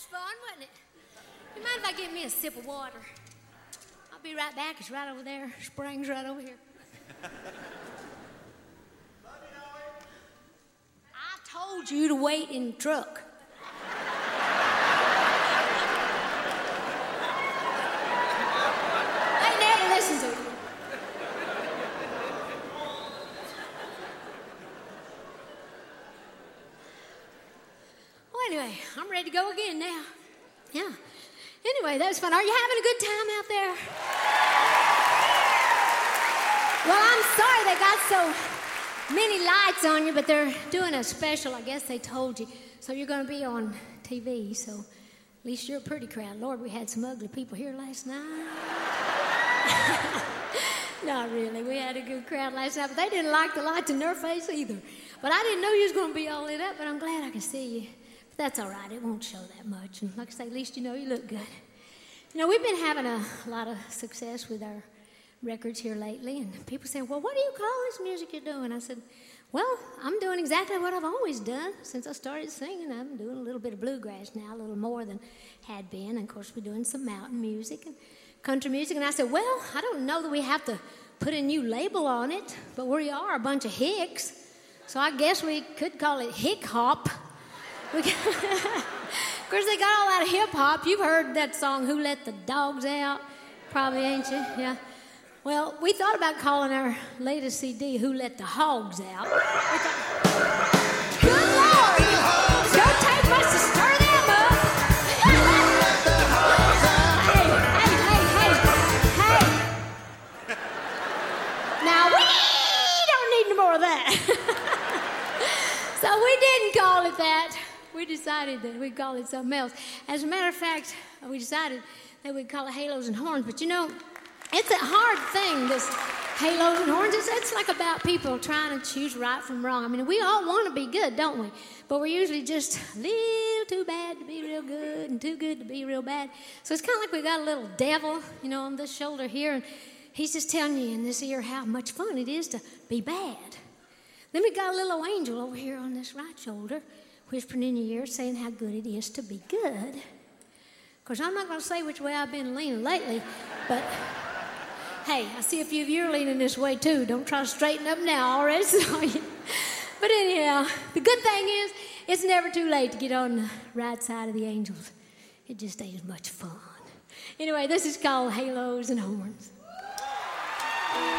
was fun, wasn't it? You mind if I get me a sip of water? I'll be right back. It's right over there. Spring's right over here. I told you to wait in the truck. They never listen to you. Well, anyway, I'm ready to go again now. Yeah. Anyway, that was fun. Are you having a good time out there? Well, I'm sorry they got so many lights on you, but they're doing a special, I guess they told you. So you're going to be on TV, so at least you're a pretty crowd. Lord, we had some ugly people here last night. Not really. We had a good crowd last night, but they didn't like the lights in their face either. But I didn't know you was going to be all lit up, but I'm glad I can see you. But that's all right. It won't show that much. And like I say, at least you know you look good. You know, we've been having a lot of success with our records here lately, and people say, well, what do you call this music you're doing? I said, well, I'm doing exactly what I've always done since I started singing. I'm doing a little bit of bluegrass now, a little more than had been. And, of course, we're doing some mountain music and country music. And I said, well, I don't know that we have to put a new label on it, but we are a bunch of hicks, so I guess we could call it hick-hop. Of course, they got all that hip-hop. You've heard that song, Who Let the Dogs Out? Probably, ain't you? Yeah. Well, we thought about calling our latest CD, Who Let the Hogs Out. Good Lord! Don't take much to stir them up. Hey. Now, we don't need no more of that. So we didn't call it that. We decided that we'd call it something else. As a matter of fact, we decided that we'd call it Halos and Horns. But you know, it's a hard thing, this halos and horns. It's like about people trying to choose right from wrong. I mean, we all want to be good, don't we? But we're usually just a little too bad to be real good and too good to be real bad. So it's kind of like we got a little devil, you know, on this shoulder here, and he's just telling you in this ear how much fun it is to be bad. Then we got a little angel over here on this right shoulder, whispering in your ear, saying how good it is to be good. Of course, I'm not going to say which way I've been leaning lately, but hey, I see a few of you are leaning this way too. Don't try to straighten up now, already saw you. But anyhow, the good thing is, it's never too late to get on the right side of the angels. It just ain't as much fun. Anyway, this is called Halos and Horns.